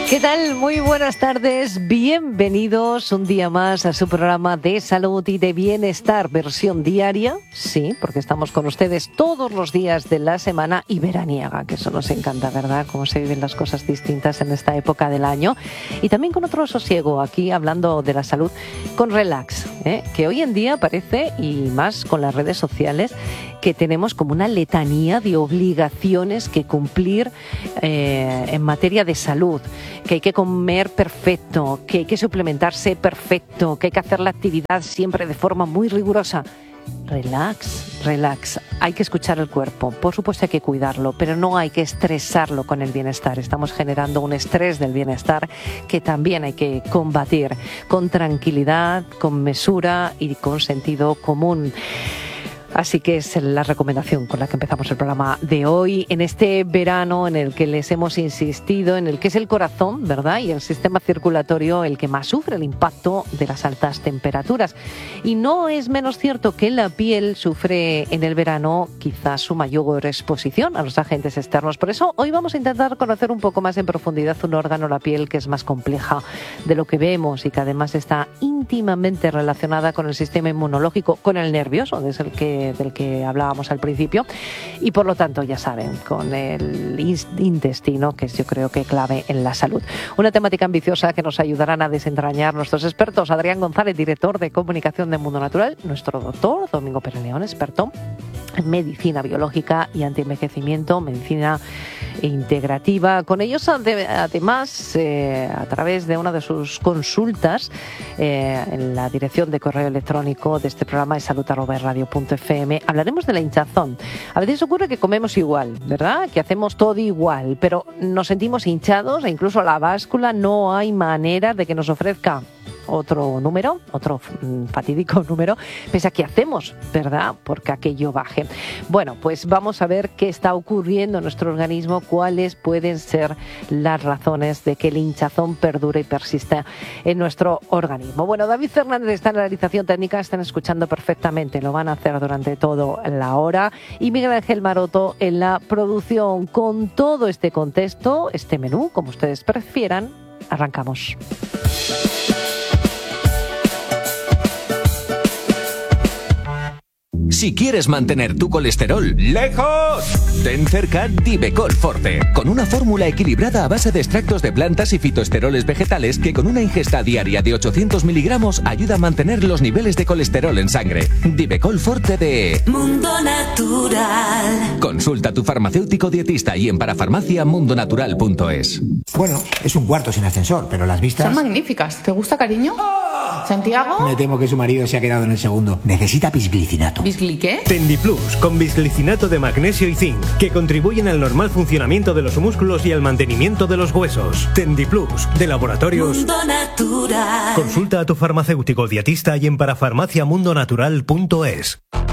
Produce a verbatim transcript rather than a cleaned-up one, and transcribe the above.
¿Qué tal? Muy buenas tardes. Bienvenidos un día más a su programa de salud y de bienestar, versión diaria. Sí, porque estamos con ustedes todos los días de la semana y veraniega, que eso nos encanta, ¿verdad? Cómo se viven las cosas distintas en esta época del año. Y también con otro sosiego, aquí hablando de la salud, con Relax, ¿eh? Que hoy en día parece, y más con las redes sociales, que tenemos como una letanía de obligaciones que cumplir eh, en materia de salud, que hay que comer perfecto, que hay que suplementarse perfecto, que hay que hacer la actividad siempre de forma muy rigurosa. Relax, relax. Hay que escuchar el cuerpo. Por supuesto hay que cuidarlo, pero no hay que estresarlo con el bienestar. Estamos generando un estrés del bienestar que también hay que combatir con tranquilidad, con mesura y con sentido común. Así que es la recomendación con la que empezamos el programa de hoy, en este verano en el que les hemos insistido, en el que es el corazón, ¿verdad? Y el sistema circulatorio el que más sufre el impacto de las altas temperaturas. Y no es menos cierto que la piel sufre en el verano quizás su mayor exposición a los agentes externos. Por eso hoy vamos a intentar conocer un poco más en profundidad un órgano, la piel, que es más compleja de lo que vemos y que además está íntimamente relacionada con el sistema inmunológico, con el nervioso, desde el que del que hablábamos al principio, y por lo tanto ya saben, con el intestino, que es yo creo que clave en la salud. Una temática ambiciosa que nos ayudarán a desentrañar nuestros expertos. Adrián González, director de comunicación de Mundo Natural, nuestro doctor Domingo Pérez León, experto en medicina biológica y antienvejecimiento, medicina integrativa. Con ellos, además, eh, a través de una de sus consultas eh, en la dirección de correo electrónico de este programa de salud arroba radio punto f m, hablaremos de la hinchazón. A veces ocurre que comemos igual, ¿verdad? Que hacemos todo igual, pero nos sentimos hinchados e incluso la báscula no hay manera de que nos ofrezca otro número, otro fatídico número, pese a que hacemos, ¿verdad? Porque aquello baje. Bueno, pues vamos a ver qué está ocurriendo en nuestro organismo, cuáles pueden ser las razones de que el hinchazón perdure y persista en nuestro organismo. Bueno, David Fernández está en la realización técnica, están escuchando perfectamente, lo van a hacer durante toda la hora, y Miguel Ángel Maroto en la producción. Con todo este contexto, este menú, como ustedes prefieran, arrancamos. Si quieres mantener tu colesterol lejos, ten cerca Divecol Forte, con una fórmula equilibrada a base de extractos de plantas y fitoesteroles vegetales que con una ingesta diaria de ochocientos miligramos ayuda a mantener los niveles de colesterol en sangre. Divecol Forte de Mundo Natural. Consulta a tu farmacéutico dietista y en parafarmacia mundo natural punto es. Bueno, es un cuarto sin ascensor, pero las vistas... Son magníficas. ¿Te gusta, cariño? ¡Oh! ¿Santiago? Me temo que su marido se ha quedado en el segundo. Necesita bisglicinato. ¿Bisgli qué? Tendiplus, con bisglicinato de magnesio y zinc, que contribuyen al normal funcionamiento de los músculos y al mantenimiento de los huesos. Tendiplus, de Laboratorios Mundo Natural. Consulta a tu farmacéutico dietista y en parafarmacia mundo natural punto es.